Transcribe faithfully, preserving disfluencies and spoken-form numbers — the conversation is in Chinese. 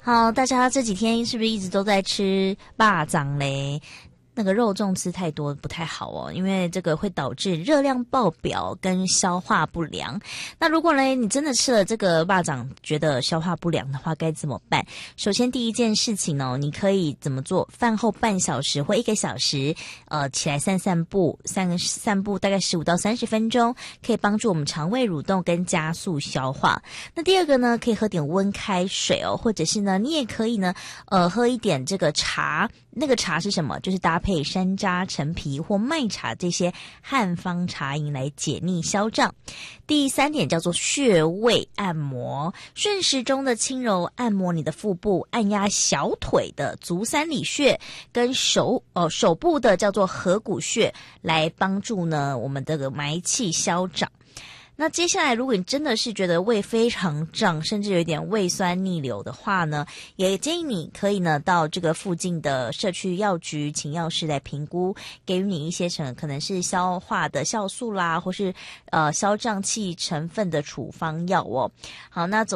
好，大家这几天是不是一直都在吃肉粽嘞？那个肉粽吃太多不太好哦，因为这个会导致热量爆表跟消化不良。那如果呢，你真的吃了这个肉粽觉得消化不良的话，该怎么办？首先第一件事情哦，你可以怎么做？饭后半小时或一个小时，呃，起来散散步，散散步大概十五到三十分钟，可以帮助我们肠胃蠕动跟加速消化。那第二个呢，可以喝点温开水哦，或者是呢，你也可以呢，呃，喝一点这个茶。那个茶是什么？就是搭配山楂、陈皮或麦茶这些汉方茶饮来解腻消胀。第三点叫做穴位按摩，顺时钟的轻柔按摩你的腹部，按压小腿的足三里穴跟手哦手部的叫做合谷穴，来帮助呢我们这个埋气消长。那接下来如果你真的是觉得胃非常胀，甚至有一点胃酸逆流的话呢，也建议你可以呢到这个附近的社区药局请药师来评估，给予你一些成可能是消化的酵素啦，或是呃消胀气成分的处方药哦。好，那总